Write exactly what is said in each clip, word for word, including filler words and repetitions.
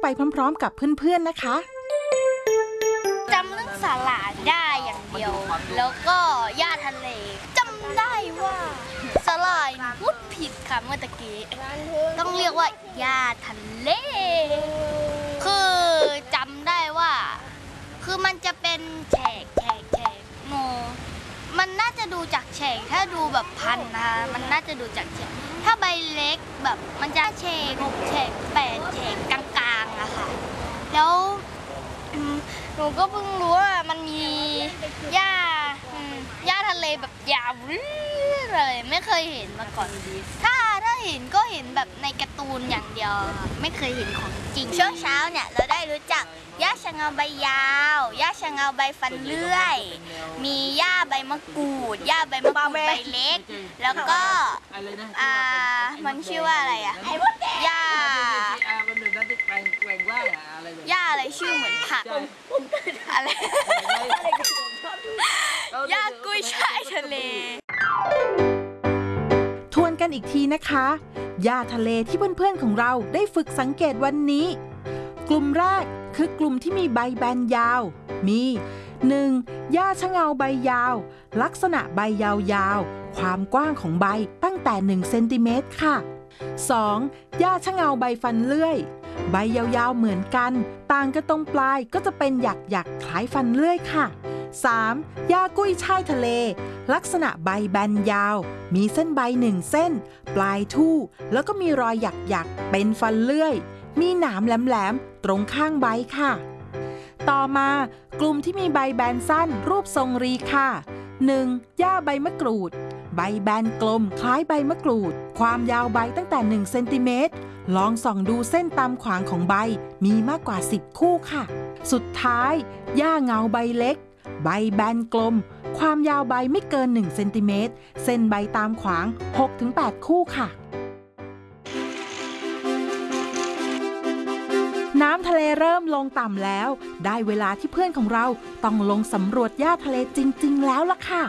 ไปพร้อมๆกับเพื่อนๆนะคะจำเรื่องสาหร่ายได้อย่างเดียวแล้วก็หญ้าทะเลจำได้ว่าสาหร่ายพูดผิดค่ะเมื่อตะกี้ต้องเรียกว่าหญ้าทะเลคือจำได้ว่าคือมันจะเป็นแฉกแฉกแฉกโมมันน่าจะดูจากแฉกถ้าดูแบบพันนะคะมันน่าจะดูจากแฉกถ้าใบเล็กแบบมันจะแฉกหกแฉกแปดแฉกกลางๆอะค่ะแล้วหนูก็เพิ่งรู้ว่ามันมีหญ้าหญ้าทะเลแบบยาวเลยไม่เคยเห็นมาก่อนถ้าถ้าเห็นก็เห็นแบบในการ์ตูนอย่างเดียวไม่เคยเห็นของจริงช่วงเช้าเนี่ยเราได้รู้จักหญ้าชะเงาใบยาวหญ้าชะเงาใบฟันเลื่อยมีหญ้าใบมะกรูดหญ้าใบมะกรูดใบเล็กแล้วก็อ่ามันชื่อว่าอะไรอะหญ้าหญ้าอะไรชื่อเหมือนผักอะไรหญ้ากุ้ยช่ายทะเลทวนกันอีกทีนะคะหญ้าทะเลที่เพื่อนๆของเราได้ฝึกสังเกตวันนี้กลุ่มแรกคือกลุ่มที่มีใบแบนยาวมี หนึ่ง. หญ้าชะเงาใบยาวลักษณะใบยาวๆความกว้างของใบตั้งแต่หนึ่งเซนติเมตรค่ะ สอง. หญ้าชะเงาใบฟันเลื่อยใบยาวๆเหมือนกันต่างกันตรงปลายก็จะเป็นหยักๆคล้ายฟันเลื่อยค่ะ สาม. หญ้ากุ้ยช่ายทะเลลักษณะใบแบนยาวมีเส้นใบหนึ่งเส้นปลายทู่แล้วก็มีรอยหยักๆเป็นฟันเลื่อยมีหนามแหลมๆตรงข้างใบค่ะต่อมากลุ่มที่มีใบแบนสั้นรูปทรงรีค่ะ หนึ่ง. หญ้าใบมะกรูดใบแบนกลมคล้ายใบมะกรูดความยาวใบตั้งแต่หนึ่งเซนติเมตรลองส่องดูเส้นตามขวางของใบมีมากกว่าสิบคู่ค่ะสุดท้ายหญ้าเงาใบเล็กใบแบนกลมความยาวใบไม่เกินหนึ่งเซนติเมตรเส้นใบตามขวาง หกถึงแปด คู่ค่ะน้ำทะเลเริ่มลงต่ำแล้วได้เวลาที่เพื่อนของเราต้องลงสำรวจหญ้าทะเลจริงๆแล้วล่ะค่ะ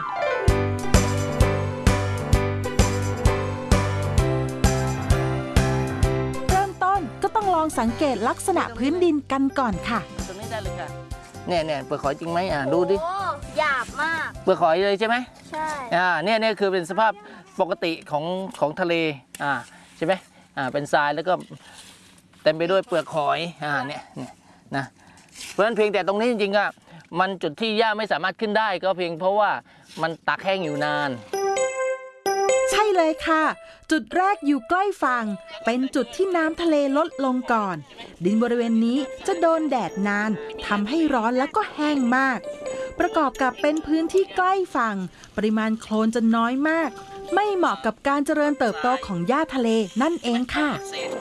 เริ่มต้นก็ต้องลองสังเกตลักษณะพื้นดินกันก่อนค่ะตรงนี้ได้เลยค่ะเนี่ยเนี่ยเปลือกหอยจริงไหมอ่ะดูดิหยาบมากเปลือกหอยเลยใช่ไหมใช่อ่าเนี่ยเนี่ยคือเป็นสภาพปกติของของทะเลอ่าใช่ไหมอ่าเป็นทรายแล้วก็เต็มไปด้วยเปลือกหอยอ่าเนี่ยเนี่ยนะเพราะฉะนั้นเพียงแต่ตรงนี้จริงๆอ่ะมันจุดที่หญ้าไม่สามารถขึ้นได้ก็เพียงเพราะว่ามันตากแห้งอยู่นานใช่เลยค่ะจุดแรกอยู่ใกล้ฝั่งเป็นจุดที่น้ำทะเลลดลงก่อนดินบริเวณนี้จะโดนแดดนานทำให้ร้อนแล้วก็แห้งมากประกอบกับเป็นพื้นที่ใกล้ฝั่งปริมาณโคลนจะน้อยมากไม่เหมาะกับการเจริญเติบโตของหญ้าทะเลนั่นเองค่ะ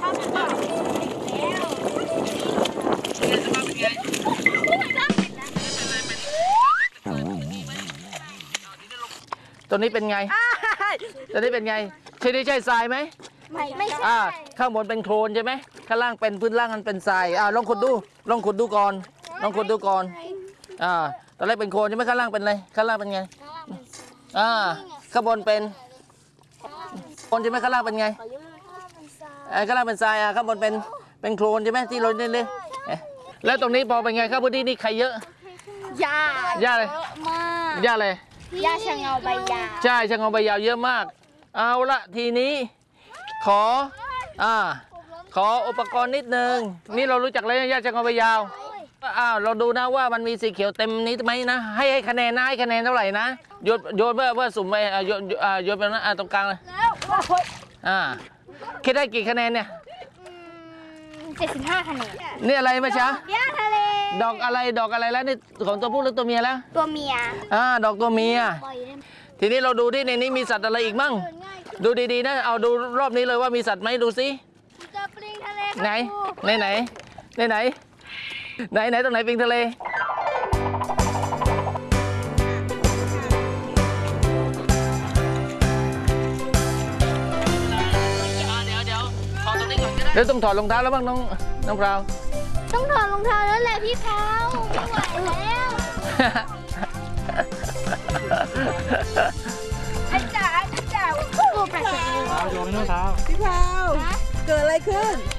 ตัวนี้เป็นไงตัวนี้เป็นไงใช่ได้ใช่ทรายไหมไม่ไม่ใช่อ่าข้างบนเป็นโคลนใช่ไหมข้างล่างเป็นพื้นล่างมันเป็นทรายอ่าลองขุดดูลองขุดดูก่อนลองขุดดูก่อนอ่าตอนแรกเป็นโคลนใช่ไหมข้างล่างเป็นอะไรข้างล่างเป็นไงอ่าข้างบนเป็นโคลนใช่ไหมข้างล่างเป็นไงข้างล่างเป็นทรายอ่ะข้างบนเป็นเป็นโคลนใช่ไหมที่เราเล่นเลยแล้วตรงนี้พอเป็นไงครับพื้นที่นี่ใครเยอะหญ้าหญ้าเลยมากหญ้าเลยหญ้าชะเงาใบยาวใช่ชะเงาใบยาวเยอะมากเอาละทีนี้ขออ่าขออุปกรณ์นิดนึงนี่เรารู้จักแล้วหญ้าชะเงาใบยาวอ้าวเราดูนะว่ามันมีสีเขียวเต็มนี้ไหมนะให้ให้คะแนนนะให้คะแนนเท่าไหร่นะโยนโยนเพื่อเพื่อสุ่มไปโยนโยนไปนะตรงกลางเลยอ่าคิดได้กี่คะแนนเนี่ยเจ็ดสิบห้าคะแนนนี่อะไรมาช้าหญ้าทะเลดอกอะไรดอกอะไรแล้วนี่ของตัวผู้หรือตัวเมียแล้วตัวเมียอ่าดอกตัวเมียทีนี้เราดูที่ในนี้มีสัตว์อะไรอีกมั่งดูดีๆนะเอาดูรอบนี้เลยว่ามีสัตว์ไหมดูสิไหนไหนไหนไหนไหนไหนไหนตรงไหนปิงทะเลเดี๋ยวต้องถอดรองเท้าแล้วบ้างน้องน้องพราวต้องถอดรองเท้าแล้วแหละพี่พราวไม่ไหวแล้วไอ้จ๋าไอ้จ๋าโอ้แปลกๆโยนรองเท้าพี่พราวเกิดอะไรขึ้น